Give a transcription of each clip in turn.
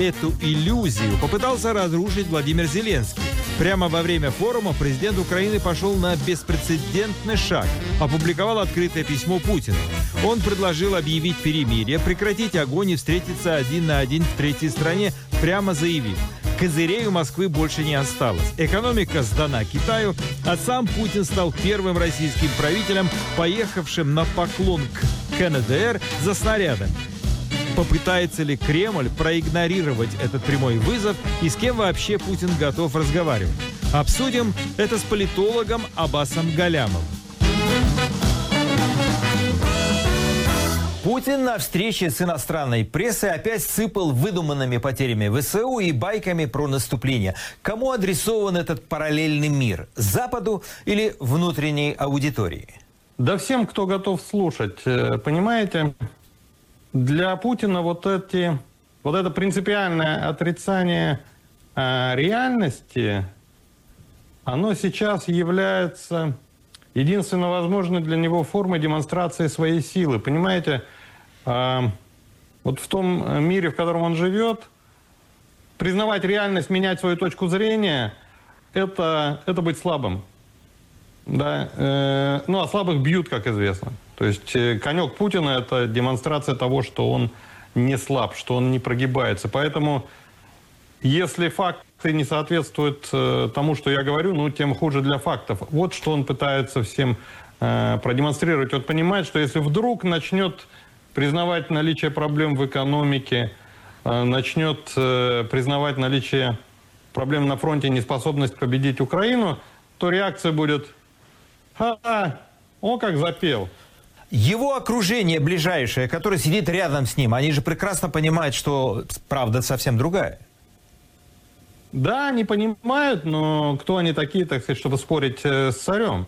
эту иллюзию попытался разрушить Владимир Зеленский. Прямо во время форума президент Украины пошел на беспрецедентный шаг. Опубликовал открытое письмо Путину. Он предложил объявить перемирие, прекратить огонь и встретиться один на один в третьей стране, прямо заявив: козырей у Москвы больше не осталось. Экономика сдана Китаю, а сам Путин стал первым российским правителем, поехавшим на поклон к КНДР за снарядом. Попытается ли Кремль проигнорировать этот прямой вызов и с кем вообще Путин готов разговаривать? Обсудим это с политологом Аббасом Галямовым. Путин на встрече с иностранной прессой опять сыпал выдуманными потерями ВСУ и байками про наступление. Кому адресован этот параллельный мир? Западу или внутренней аудитории? Да всем, кто готов слушать. Понимаете, для Путина вот это принципиальное отрицание реальности, оно сейчас является единственно возможной для него формой демонстрации своей силы. Понимаете, вот в том мире, в котором он живет, признавать реальность, менять свою точку зрения – это быть слабым. Да? А слабых бьют, как известно. То есть конек Путина – это демонстрация того, что он не слаб, что он не прогибается. Поэтому если факты не соответствуют тому, что я говорю, тем хуже для фактов. Вот что он пытается всем продемонстрировать. Вот понимает, что если вдруг начнет признавать наличие проблем в экономике, начнет признавать наличие проблем на фронте, неспособность победить Украину, то реакция будет: он как запел. Его окружение ближайшее, которое сидит рядом с ним, они же прекрасно понимают, что правда совсем другая. Да, они понимают, но кто они такие, так сказать, чтобы спорить с царем?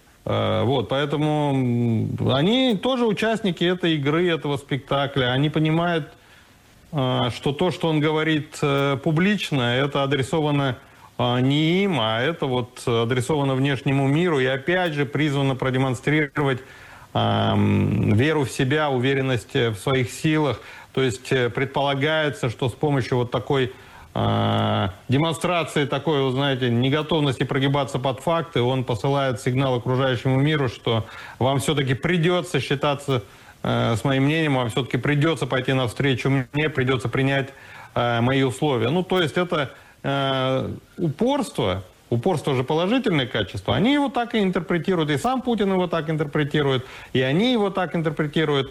Поэтому они тоже участники этой игры, этого спектакля. Они понимают, что то, что он говорит публично, это адресовано не им, а это адресовано внешнему миру. И опять же призвано продемонстрировать веру в себя, уверенность в своих силах. То есть предполагается, что с помощью такой демонстрации, такой, вы знаете, неготовности прогибаться под факты, он посылает сигнал окружающему миру, что вам все-таки придется считаться с моим мнением, вам все-таки придется пойти навстречу мне, придется принять мои условия. То есть это упорство же положительное качество, они его так и интерпретируют, и сам Путин его так интерпретирует, и они его так интерпретируют.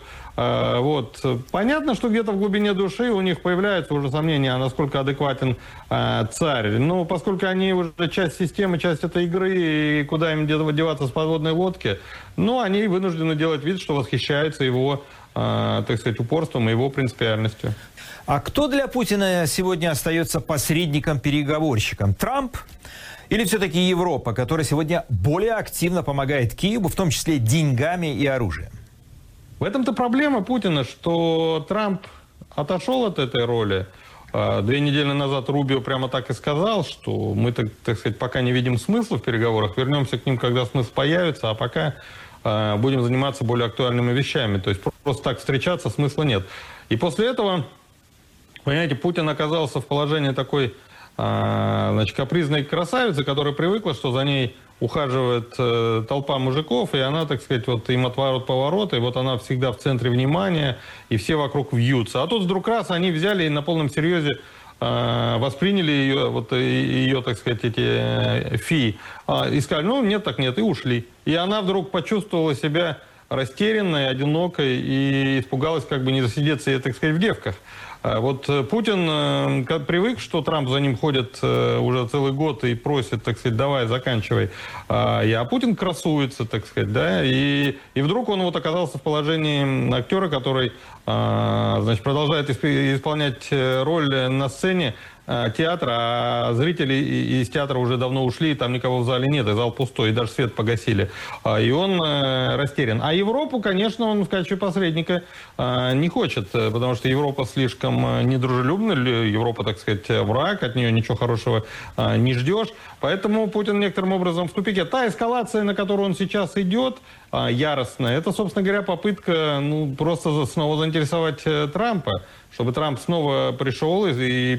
Понятно, что где-то в глубине души у них появляются уже сомнения, насколько адекватен царь. Но поскольку они уже часть системы, часть этой игры, и куда им деваться с подводной лодки, они вынуждены делать вид, что восхищаются его, так сказать, упорством и его принципиальностью. А кто для Путина сегодня остается посредником-переговорщиком? Трамп? Или все-таки Европа, которая сегодня более активно помогает Киеву, в том числе деньгами и оружием? В этом-то проблема Путина, что Трамп отошел от этой роли. 2 недели назад Рубио прямо так и сказал, что мы, так сказать, пока не видим смысла в переговорах, вернемся к ним, когда смысл появится, а пока будем заниматься более актуальными вещами. То есть просто так встречаться смысла нет. И после этого, понимаете, Путин оказался в положении такой капризной красавицы, которая привыкла, что за ней ухаживает толпа мужиков, и она, так сказать, им отворот-поворот, и она всегда в центре внимания, и все вокруг вьются. А тут вдруг раз они взяли и на полном серьезе восприняли ее, так сказать, эти фи, и сказали: нет, так нет, и ушли. И она вдруг почувствовала себя растерянной, одинокой, и испугалась не засидеться, так сказать, в девках. Путин привык, что Трамп за ним ходит уже целый год и просит, так сказать, давай, заканчивай. А Путин красуется, так сказать, да, и вдруг он оказался в положении актера, который, продолжает исполнять роль на сцене, театра, а зрители из театра уже давно ушли, там никого в зале нет, и зал пустой, и даже свет погасили. И он растерян. А Европу, конечно, он в качестве посредника не хочет, потому что Европа слишком недружелюбна, Европа, так сказать, враг, от нее ничего хорошего не ждешь. Поэтому Путин некоторым образом в тупике. Та эскалация, на которую он сейчас идет, яростная, это, собственно говоря, попытка просто снова заинтересовать Трампа, чтобы Трамп снова пришел и